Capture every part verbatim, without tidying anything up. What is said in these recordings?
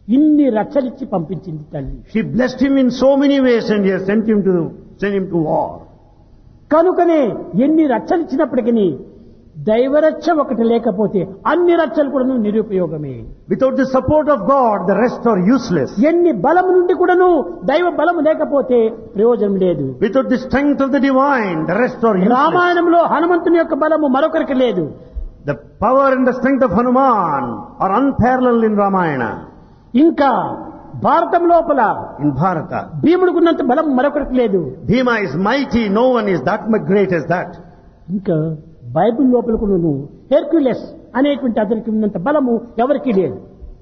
ఇన్ని రక్షలిచ్చి పంపించింది తల్లి. She blessed him in so many ways and he has sent him to sent him to war. కనుకనే ఎన్ని రక్షలిచ్చినప్పటికీ దైవరక్ష ఒకటి లేకపోతే అన్ని రక్షలు కూడాను నిరుపయోగమే. Without the support of God, the rest are useless. ఎన్ని బలము నుండి కూడాను దైవ బలము లేకపోతే ప్రయోజనం లేదు. Without the strength of the divine, the rest are useless. రామాయణంలో హనుమంతుని యొక్క బలము మరొకరికి లేదు. The power and the strength of Hanuman are unparalleled in Ramayana. ఇంకా భారతం లోపల In Bharata, భీముడికున్నంత బలం మరొకరికి లేదు. Bhima is mighty, no one is that much great as that. ఇంకా బైబిల్ లోపల కూడాను హెర్క్యులస్ అనేటువంటి అతనికి ఉన్నంత బలము ఎవరికీ లేదు.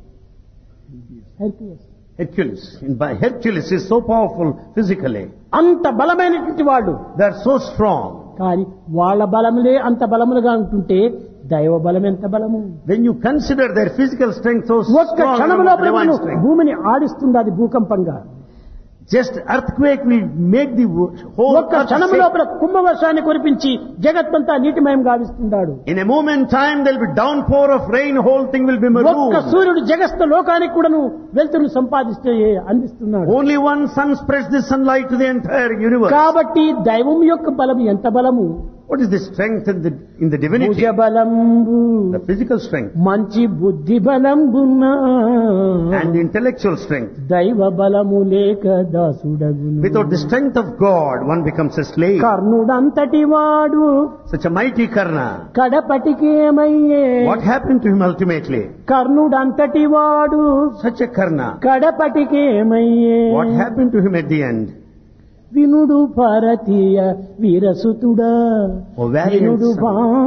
Hercules Hercules, in by Hercules is so powerful physically. అంత బలమైనటువంటి వాడు. They are so strong. కానీ వాళ్ళ బలములే అంత బలములుగా ఉంటుంటే దైవ బలం ఎంత బలము. When you consider their physical strength so ఒక్క strong, క్షణం and లోపల divine strength, భూమిని ఆడిస్తుంది అది భూకంపంగా. just earthquake will make the whole ఒక్క earth క్షణం shake. లోపల కుంభవర్షాన్ని కురిపించి జగత్తంతా నీటిమయం గావిస్తున్నాడు. In a moment time there will be downpour of rain, whole thing will be ఒక్క marooned. సూర్యుడు జగత్త లోకానికి కూడాను వెలుతురును సంపాదిస్తే అందిస్తున్నాడు. Only one sun spreads the sunlight to the entire universe. కాబట్టి దైవం యొక్క బలం ఎంత బలము. What is the strength in the in the divinity? భుజ బలంబు The physical strength మంచి బుద్ధి బలంబున్నా and the intellectual strength. దైవ బలము లేక దాసుడగును. Without the strength of God, one becomes a slave. కర్ణుడంతటి వాడు Such a mighty Karna. కడపటికేమయ్యే. What happened to him ultimately? కర్ణుడంతటి వాడు Such a Karna. కడపటికేమయ్యే. What happened to him at the end? వినుడు భారతీయ వీరసుతుడా. O valiant వినుడు son.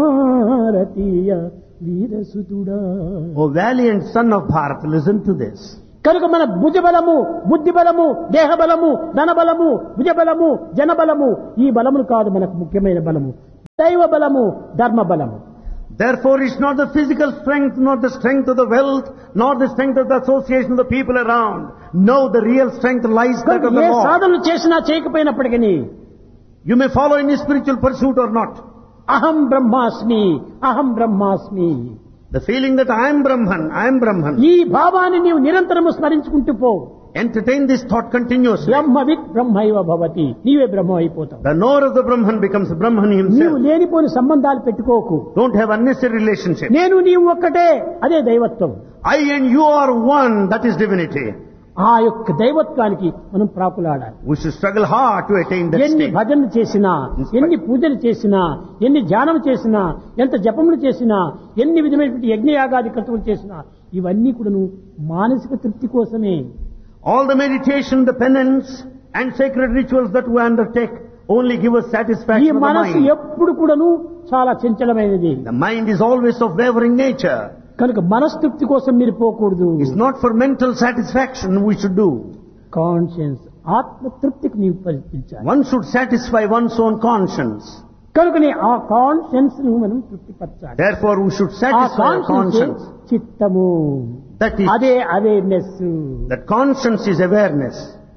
Bharatiya వీరసుతుడా. O valiant son of Bharat, listen to this. కనుక మన భుజబలము, బుద్ధి బలము, దేహ బలము, ధన బలము, భుజ బలము, జన బలము ఈ బలములు కాదు మనకు ముఖ్యమైన బలము. దైవ బలము, ధర్మ బలము. Therefore, it's not the physical strength, not the strength of the wealth, nor the strength of the association of the people around. No, the real strength lies that కనుక of the ఏ Lord. సాధనలు చేసినా చేయకపోయినప్పటికీ You may follow any spiritual pursuit or not. అహం బ్రహ్మాస్మి, అహం బ్రహ్మాస్మి. The feeling that I am Brahman, I am Brahman. ఈ భావాన్ని నీవు నిరంతరము స్మరించుకుంటూ పో. Entertain this thought continuously. బ్రహ్మవిత్ బ్రహ్మైవ భవతి. నీవే బ్రహ్మ అయిపోతావు. The knower of the Brahman becomes Brahman నీవు himself. లేనిపోని సంబంధాలు పెట్టుకోకు. Don't have unnecessary relationship. నేను నీవు ఒక్కటే, అదే దైవత్వం. I and you are one, that is divinity. ఆ యొక్క దైవత్వానికి మనం ప్రాకులాడాలి. We should struggle hard to attain that ఎన్ని state. భజనలు చేసినా, ఎన్ని పూజలు చేసినా, ఎన్ని ధ్యానం చేసినా, ఎంత జపములు చేసినా, ఎన్ని విధమైనటువంటి యజ్ఞయాగాది క్రతువులు చేసినా ఇవన్నీ కూడాను మానసిక తృప్తి కోసమే. All the meditation, the penance and sacred rituals that we undertake only give us ఈ satisfaction of the మనసు mind. ఎప్పుడు కూడాను చాలా చంచలమైనది. The mind is always of wavering nature. కనుక మనస్తృప్తి కోసం మీరు పోకూడదు. It's not for mental satisfaction we should do. Conscience ఆత్మతృప్తికి నీవు పరిపించాలి. One should satisfy one's own conscience. కనుకనే ఆ కాన్షియన్స్ ను మనం తృప్తిపరచాలి. Therefore we should ఆ satisfy our కాన్షియన్స్ conscience. చిత్తము, That is, అదే awareness. that conscience is awareness.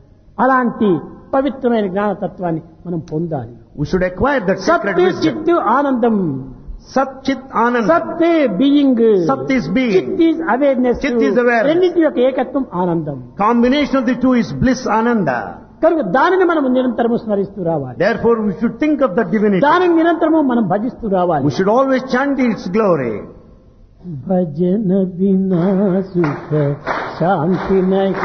అలాంటి పవిత్రమైన జ్ఞానతత్వాన్ని మనం పొందాలి. We should acquire that sacred సత్ wisdom. చిత్ ఆనందం. Sat Chit Anand. సత్ బీయింగ్, Sat is being. చిత్ is awareness. Chit is awareness. రెండింటి యొక్క ఏకత్వం ఆనందం. Combination of the two is bliss Ananda. కనుక దానిని మనం నిరంతరము స్మరిస్తూ రావాలి. Therefore we should think of that divinity. దానిని నిరంతరము మనం భజిస్తూ రావాలి. We should always chant its glory. భజన వినా సుఖ శాంతి